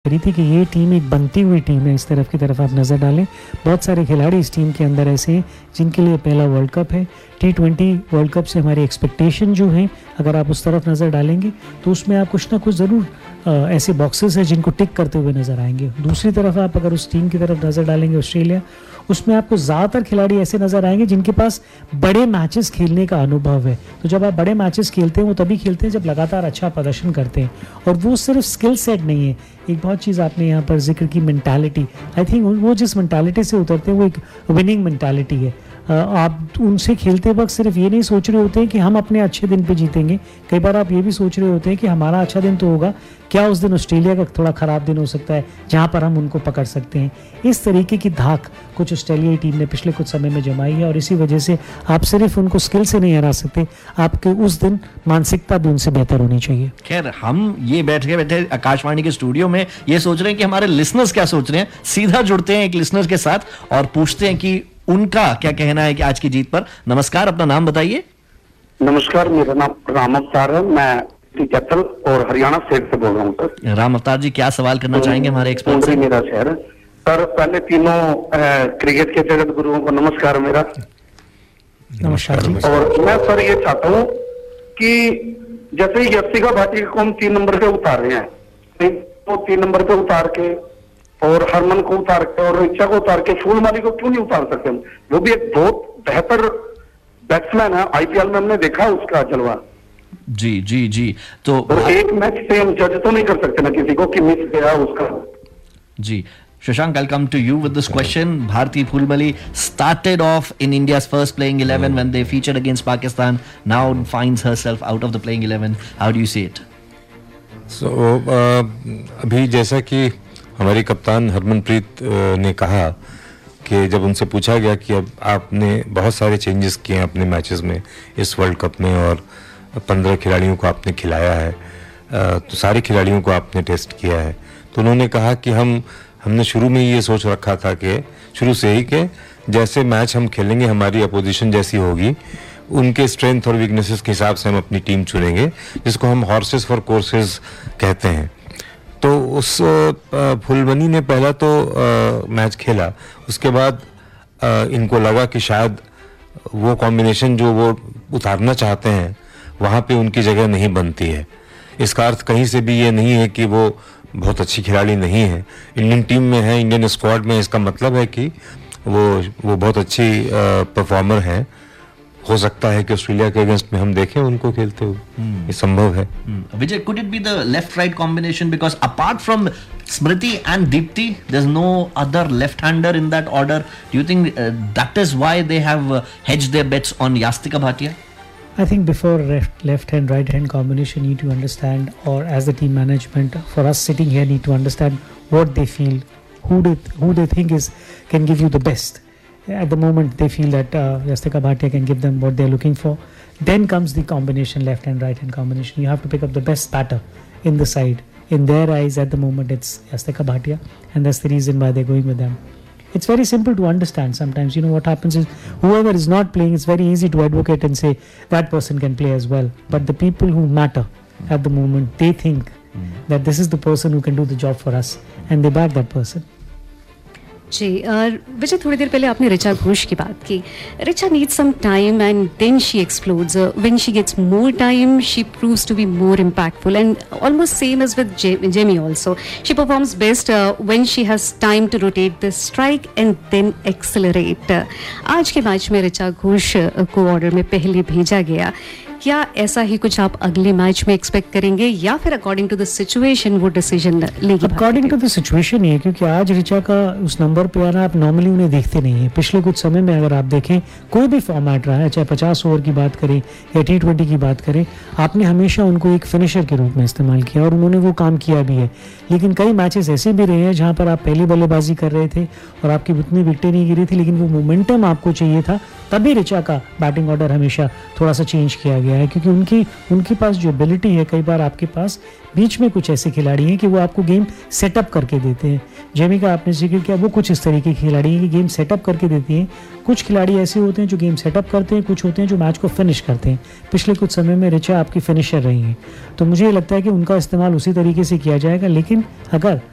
रही थी कि ये टीम एक बनती हुई टीम है। इस तरफ की तरफ आप नज़र डालें, बहुत सारे खिलाड़ी इस टीम के अंदर ऐसे हैं जिनके लिए पहला वर्ल्ड कप है। T20 वर्ल्ड कप से हमारी एक्सपेक्टेशन जो है, अगर आप उस तरफ नज़र डालेंगे तो उसमें आप कुछ ना कुछ ज़रूर ऐसे बॉक्सेस हैं जिनको टिक करते हुए नज़र आएंगे। दूसरी तरफ आप अगर उस टीम की तरफ नज़र डालेंगे ऑस्ट्रेलिया, उसमें आपको ज़्यादातर खिलाड़ी ऐसे नज़र आएंगे जिनके पास बड़े मैचेस खेलने का अनुभव है। तो जब आप बड़े मैचेस खेलते हैं वो तभी खेलते हैं जब लगातार अच्छा प्रदर्शन करते हैं, और वो सिर्फ स्किल सेट नहीं है। एक बहुत चीज़ आपने यहाँ पर जिक्र की, मेंटालिटी। आई थिंक वो जिस मेंटालिटी से उतरते हैं वो एक विनिंग मेंटालिटी है। आप उनसे खेलते वक्त सिर्फ ये नहीं सोच रहे होते हैं कि हम अपने अच्छे दिन पे जीतेंगे, कई बार आप ये भी सोच रहे होते हैं कि हमारा अच्छा दिन तो होगा, क्या उस दिन ऑस्ट्रेलिया का थोड़ा ख़राब दिन हो सकता है जहां पर हम उनको पकड़ सकते हैं। इस तरीके की धाक कुछ ऑस्ट्रेलियाई टीम ने पिछले कुछ समय में जमाई है, और इसी वजह से आप सिर्फ उनको स्किल से नहीं हरा सकते, आपके उस दिन मानसिकता भी उनसे बेहतर होनी चाहिए। खैर, हम ये बैठे आकाशवाणी के स्टूडियो में ये सोच रहे हैं कि हमारे लिसनर्स क्या सोच रहे हैं। सीधा जुड़ते हैं एक लिसनर्स के साथ और पूछते हैं कि उनका क्या कहना है कि आज की जीत पर। नमस्कार, अपना नाम बताइए। नमस्कार, मेरा नाम राम अवतार है, मैं कैपिटल और हरियाणा स्टेट से बोल रहा हूँ सर। राम अवतार जी, क्या सवाल करना चाहेंगे हमारे एक्सपर्ट से? मेरा शहर है सर। पहले तीनों क्रिकेट के जगत गुरुओं को नमस्कार मेरा। नमस्कार जी। और मैं सर ये चाहता हूँ कि जैसे यशिका भाटी को हम 3 नंबर पे उतार रहे हैं, तो 3 नंबर पे उतार के और हरमन को उतार के और ऋचा को उतार के फूलमाली को क्यों नहीं उतार सकते हम? वो भी एक बहुत बेहतर बैट्समैन है, आईपीएल में हमने देखा उसका जलवा। जी जी जी। तो एक मैच से हम जज तो नहीं कर सकते ना किसी को कि मिस गया उसका। जी Shashank, I'll come to you with this question. Bharti Phulmali started off in India's first playing 11 when they featured against Pakistan. Now finds herself out of the playing 11. How do you see it? So अभी जैसा कि हमारी कप्तान हरमनप्रीत ने कहा कि जब उनसे पूछा गया कि अब आपने बहुत सारे चेंजेस किए हैं अपने मैचेस में इस वर्ल्ड कप में और 15 खिलाड़ियों को आपने खिलाया है, तो सारे खिलाड़ियों को आपने टेस्ट किया है, तो उन्होंने कहा कि हमने शुरू में ये सोच रखा था कि शुरू से ही कि जैसे मैच हम खेलेंगे, हमारी अपोजिशन जैसी होगी, उनके स्ट्रेंथ और वीकनेसेस के हिसाब से हम अपनी टीम चुनेंगे, जिसको हम हॉर्सेस फॉर कोर्सेज कहते हैं। तो उस फुलमनी ने पहला तो मैच खेला, उसके बाद इनको लगा कि शायद वो कॉम्बिनेशन जो वो उतारना चाहते हैं वहाँ पे उनकी जगह नहीं बनती है। इसका अर्थ कहीं से भी ये नहीं है कि वो बहुत अच्छी खिलाड़ी नहीं है, इंडियन टीम में है, इंडियन स्क्वाड में, इसका मतलब है कि वो बहुत अच्छी परफॉर्मर हैं। हो सकता है कि ऑस्ट्रेलिया के अगेंस्ट में हम देखें उनको खेलते हुए, ये संभव है। विजय, could it be the left-right combination? Because apart from Smriti and Deepti, there's no other left-hander in that order. Do you think that is why they have hedged their bets on Yastika Bhatia? I think before left hand right hand combination, you need to understand, or as the team management, for us sitting here, need to understand what they feel, who they think can give you the best. At the moment they feel that Yastika Bhatia can give them what they're looking for. Then comes the combination, left hand right hand combination. You have to pick up the best batter in the side. In their eyes at the moment it's Yastika Bhatia, and that's the reason why they're going with them. It's very simple to understand. Sometimes, you know, what happens is whoever is not playing, it's very easy to advocate and say that person can play as well. But the people who matter at the moment, they think that this is the person who can do the job for us, and they back that person. जी, विजय, थोड़ी देर पहले आपने ऋचा घोष की बात की। Richa needs some time and then she explodes. When she gets more time, she proves to be more impactful, and almost same as with Jamie also. She performs best when she has time to rotate the strike and then accelerate. आज के match में ऋचा घोष को order में पहले भेजा गया। क्या ऐसा ही कुछ आप अगले मैच में एक्सपेक्ट करेंगे, या फिर अकॉर्डिंग टू द सिचुएशन वो डिसीजन लेगी? अकॉर्डिंग टू द सिचुएशन ही है, क्योंकि आज ऋचा का उस नंबर पे आना आप नॉर्मली उन्हें देखते नहीं है। पिछले कुछ समय में अगर आप देखें, कोई भी फॉर्मेट रहा है, चाहे 50 ओवर की बात करें या T20 की बात करें, आपने हमेशा उनको एक फिनिशर के रूप में इस्तेमाल किया, और उन्होंने वो काम किया भी है। लेकिन कई मैचेस ऐसे भी रहे हैं जहाँ पर आप पहली बल्लेबाजी कर रहे थे और आपकी उतनी विकेटें नहीं गिरी थी, लेकिन वो मोमेंटम आपको चाहिए था, तभी ऋचा का बैटिंग ऑर्डर हमेशा थोड़ा सा चेंज किया गया है। क्योंकि उनके पास जो एबिलिटी है, कई बार आपके पास बीच में कुछ ऐसे खिलाड़ी हैं कि वो आपको गेम सेटअप करके देते हैं। जेमी का आपने जिक्र किया, वो कुछ इस तरीके के खिलाड़ी हैं कि गेम सेटअप करके देती हैं। कुछ खिलाड़ी ऐसे होते हैं जो गेम सेटअप करते हैं, कुछ होते हैं जो मैच को फिनिश करते हैं। पिछले कुछ समय में ऋचा आपकी फिनिशर रही हैं, तो मुझे लगता है कि उनका इस्तेमाल उसी तरीके से किया जाएगा। लेकिन अगर